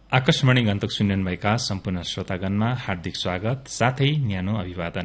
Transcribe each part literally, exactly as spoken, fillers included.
आकाशवाणी गन्तोक सुन्नुभएका सम्पूर्ण श्रोतागणमा हार्दिक स्वागत साथै न्यानो अभिवादन।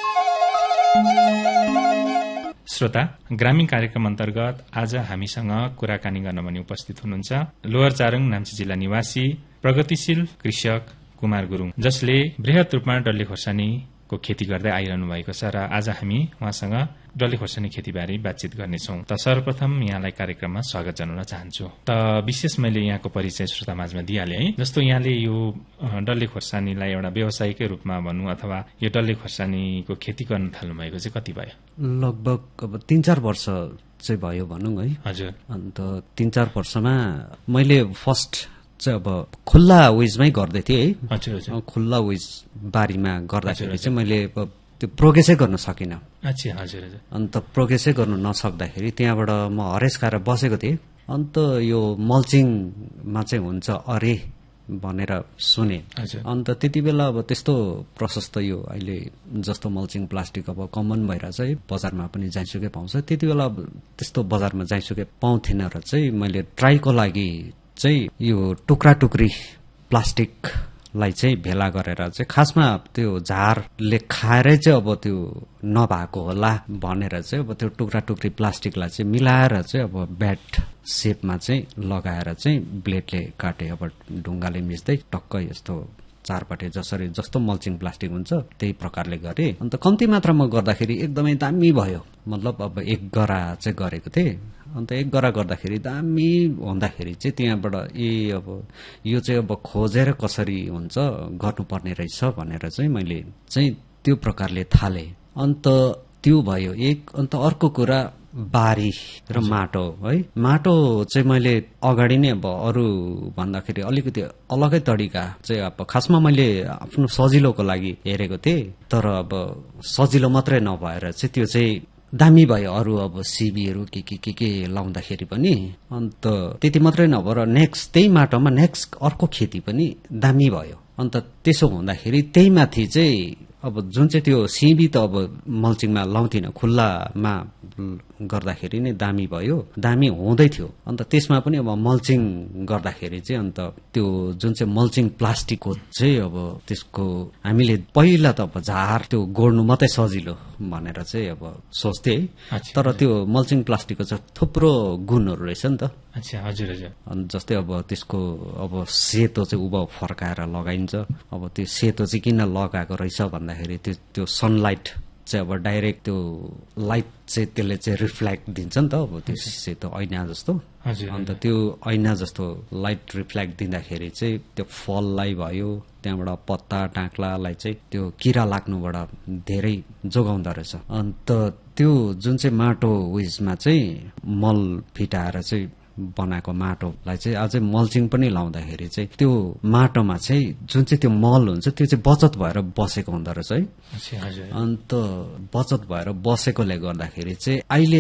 श्रोता, ग्रामीण कार्यक्रम अन्तर्गत आज हामीसँग कुराकानी गर्न भनी उपस्थित हुनुहुन्छ लोवर चारङ नाम्ची जिल्ला निवासी प्रगतिशील कृषक कुमार गुरुङ, जसले वृहत रूपमा डल्ले खोर्सानीको खेती गर्दै आइरहनु भएको छ र आज हामी उहाँसँग डल्ले खोर्सानी खेतीबारे बातचित गर्नेछौं। त सर्वप्रथम यहाँलाई कार्यक्रममा स्वागत जनाउन चाहन्छु। त विशेष मैले यहाँको परिचय श्रोता माझमा दिइहालेँ है। जस्तो यहाँले यो डल्ले खोर्सानीलाई एउटा व्यावसायिकै रूपमा भनौँ अथवा यो डल्ले खोर्सानीको खेती गर्न थाल्नु भएको चाहिँ कति भयो? लगभग अब तीन चार वर्ष चाहिँ भयो भनौँ है। हजुर। अन्त तीन चार वर्षमा मैले फर्स्ट चाहिँ अब खुल्ला उइजमै गर्दै थिएँ है। हजुर हजुर। खुल्ला उइज बारीमा गर्दाखेरि चाहिँ मैले त्यो प्रोग्रेसै गर्न सकिनँ। अच्छा, हजुर हजुर। अन्त प्रोग्रेसै गर्नु नसक्दाखेरि त्यहाँबाट म हरेस खाएर बसेको थिएँ। अन्त यो मल्चिङमा चाहिँ हुन्छ अरे भनेर सुने। अन्त त्यति बेला अब त्यस्तो प्रशस्त यो अहिले जस्तो मल्चिङ प्लास्टिक अब कमन भइरहेछ है, बजारमा पनि जाइसुकै पाउँछ। त्यति बेला अब त्यस्तो बजारमा जाइसुकै पाउँथेन र चाहिँ मैले ट्राईको लागि चाहिँ यो टुक्रा टुक्री प्लास्टिकलाई चाहिँ भेला गरेर चाहिँ खासमा त्यो झारले खाएरै चाहिँ अब त्यो नभएको होला भनेर चाहिँ अब त्यो टुक्रा टुक्री प्लास्टिकलाई चाहिँ मिलाएर चाहिँ अब ब्याट सेपमा चाहिँ लगाएर चाहिँ ब्लेडले काटे। अब ढुङ्गाले मिच्दै टक्क यस्तो चारपटे जसरी जस्तो मल्चिङ प्लास्टिक हुन्छ त्यही प्रकारले गरे। अन्त कम्ती मात्रामा गर्दाखेरि एकदमै दामी भयो। मतलब अब एक गरा चाहिँ गरेको थिएँ। अन्त एक गरा गर्दाखेरि दामी हुँदाखेरि चाहिँ त्यहाँबाट ए अब यो चाहिँ अब खोजेर कसरी हुन्छ गर्नुपर्ने रहेछ भनेर चाहिँ मैले चाहिँ त्यो प्रकारले थालेँ। अन्त त्यो भयो एक। अन्त अर्को कुरा बारी र माटो है। माटो चाहिँ मैले अगाडि नै अब अरू भन्दाखेरि अलिकति अलगै तरिका चाहिँ अब खासमा मैले आफ्नो सजिलोको लागि हेरेको थिएँ। तर अब सजिलो मात्रै नभएर चाहिँ त्यो चाहिँ दामी भयो। अरू अब सिबीहरू के के के के लाउँदाखेरि पनि। अन्त त्यति मात्रै नभएर नेक्स्ट त्यही माटोमा नेक्स्ट अर्को खेती पनि दामी भयो। अन्त त्यसो हुँदाखेरि त्यही माथि चाहिँ अब जुन चाहिँ त्यो सिबी त अब मल्चिङमा लाउँथिनँ, खुल्लामा गर्दाखेरि नै दामी भयो, दामी हुँदै थियो। अन्त त्यसमा पनि अब मल्चिङ गर्दाखेरि चाहिँ अन्त त्यो जुन चाहिँ मल्चिङ प्लास्टिकको चाहिँ अब त्यसको हामीले पहिला त अब झार त्यो गोड्नु मात्रै सजिलो भनेर चाहिँ अब सोच्थे है। तर त्यो मल्चिङ प्लास्टिकको चाहिँ थुप्रो गुणहरू रहेछ नि त। अच्छा, हजुर हजुर। अनि जस्तै अब त्यसको अब सेतो चाहिँ उभो फर्काएर लगाइन्छ। अब त्यो सेतो चाहिँ किन लगाएको रहेछ भन्दाखेरि त्यो त्यो सनलाइट चाहिँ अब डाइरेक्ट त्यो लाइट चाहिँ त्यसले चाहिँ रिफ्लेक्ट दिन्छ नि त। अब त्यो सेतो ऐना जस्तो। अन्त त्यो ऐना जस्तो लाइट रिफ्लेक्ट दिँदाखेरि चाहिँ त्यो फललाई भयो त्यहाँबाट पत्ता टाक्लालाई चाहिँ त्यो किरा लाग्नुबाट धेरै जोगाउँदो रहेछ। अन्त त्यो जुन चाहिँ माटो उइसमा चाहिँ मल फिटाएर चाहिँ बनाएको माटोलाई चाहिँ अझै मल्चिङ पनि लाउँदाखेरि चाहिँ त्यो माटोमा चाहिँ जुन चाहिँ त्यो मल हुन्छ त्यो चाहिँ बचत भएर बसेको हुँदो रहेछ है। अन्त बचत भएर बसेकोले गर्दाखेरि चाहिँ अहिले